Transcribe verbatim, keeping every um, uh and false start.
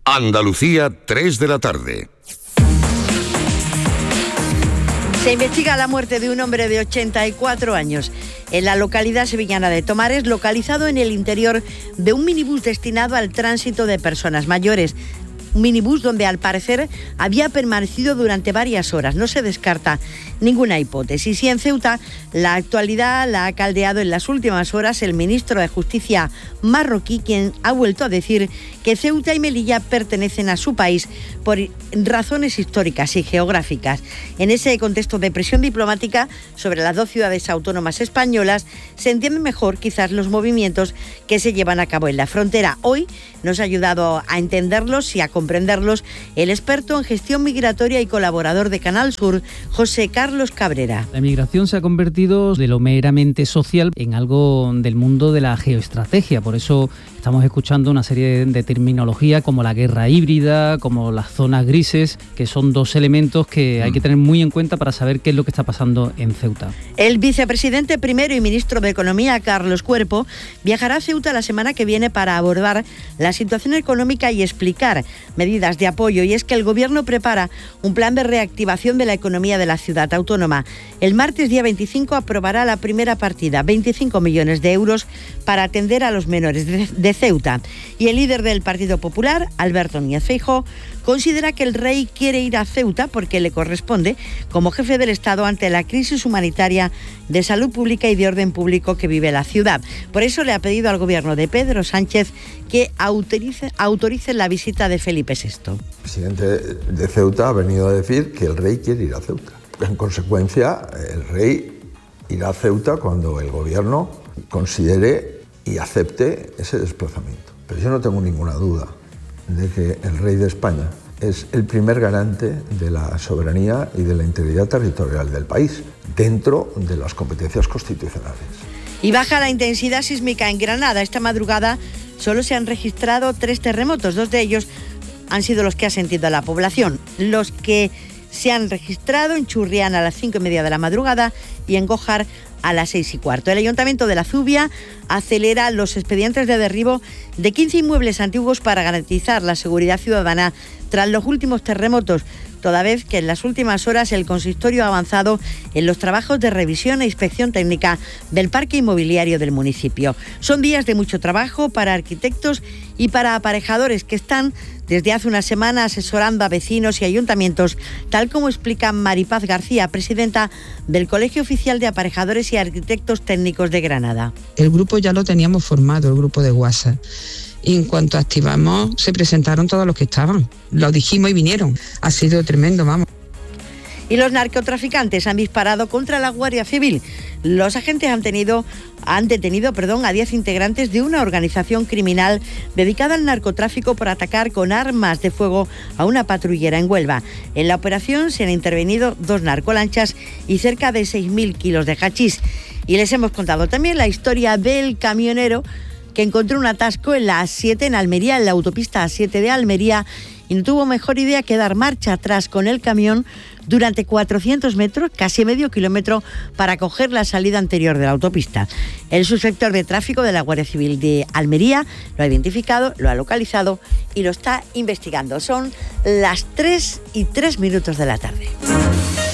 Andalucía, tres de la tarde. Se investiga la muerte de un hombre de ochenta y cuatro años en la localidad sevillana de Tomares, localizado en el interior de un minibús destinado al tránsito de personas mayores. Un minibús donde al parecer había permanecido durante varias horas. No se descarta ninguna hipótesis. Y en Ceuta la actualidad la ha caldeado en las últimas horas el ministro de Justicia marroquí, quien ha vuelto a decir que Ceuta y Melilla pertenecen a su país por razones históricas y geográficas. En ese contexto de presión diplomática sobre las dos ciudades autónomas españolas se entienden mejor quizás los movimientos que se llevan a cabo en la frontera. Hoy nos ha ayudado a entenderlos y a comprenderlos el experto en gestión migratoria y colaborador de Canal Sur, José Carlos Cabrera. La migración se ha convertido de lo meramente social en algo del mundo de la geoestrategia. Por eso estamos escuchando una serie de terminología como la guerra híbrida, como las zonas grises, que son dos elementos que hay que tener muy en cuenta para saber qué es lo que está pasando en Ceuta. El vicepresidente primero y ministro de Economía, Carlos Cuerpo, viajará a Ceuta la semana que viene para abordar la situación económica y explicar medidas de apoyo. Y es que el Gobierno prepara un plan de reactivación de la economía de la ciudad autónoma. El martes día veinticinco aprobará la primera partida, veinticinco millones de euros, para atender a los menores de, de Ceuta. Y el líder del Partido Popular, Alberto Núñez Feijóo, considera que el rey quiere ir a Ceuta porque le corresponde como jefe del Estado ante la crisis humanitaria de salud pública y de orden público que vive la ciudad. Por eso le ha pedido al gobierno de Pedro Sánchez que autorice, autorice la visita de Felipe sexto. El presidente de Ceuta ha venido a decir que el rey quiere ir a Ceuta. En consecuencia, el rey irá a Ceuta cuando el gobierno considere y acepte ese desplazamiento. Pero yo no tengo ninguna duda de que el rey de España es el primer garante de la soberanía y de la integridad territorial del país, dentro de las competencias constitucionales. Y baja la intensidad sísmica en Granada. Esta madrugada solo se han registrado tres terremotos, dos de ellos han sido los que ha sentido la población. Los que se han registrado en Churriana a las cinco y media de la madrugada y en Gójar a las seis y cuarto. El Ayuntamiento de la Zubia acelera los expedientes de derribo de quince inmuebles antiguos para garantizar la seguridad ciudadana tras los últimos terremotos, toda vez que en las últimas horas el consistorio ha avanzado en los trabajos de revisión e inspección técnica del parque inmobiliario del municipio. Son días de mucho trabajo para arquitectos y para aparejadores que están desde hace una semana asesorando a vecinos y ayuntamientos, tal como explica Maripaz García, presidenta del Colegio Oficial de Aparejadores y Arquitectos Técnicos de Granada. El grupo ya lo teníamos formado, el grupo de WhatsApp. Y en cuanto activamos, se presentaron todos los que estaban. Lo dijimos y vinieron. Ha sido tremendo, vamos. Y los narcotraficantes han disparado contra la Guardia Civil. Los agentes han, tenido, han detenido perdón, a diez integrantes de una organización criminal dedicada al narcotráfico por atacar con armas de fuego a una patrullera en Huelva. En la operación se han intervenido dos narcolanchas y cerca de seis mil kilos de hachís. Y les hemos contado también la historia del camionero que encontró un atasco en la A siete en Almería, en la autopista A siete de Almería, y no tuvo mejor idea que dar marcha atrás con el camión durante cuatrocientos metros, casi medio kilómetro, para coger la salida anterior de la autopista. El subinspector de tráfico de la Guardia Civil de Almería lo ha identificado, lo ha localizado y lo está investigando. Son las tres y tres minutos de la tarde.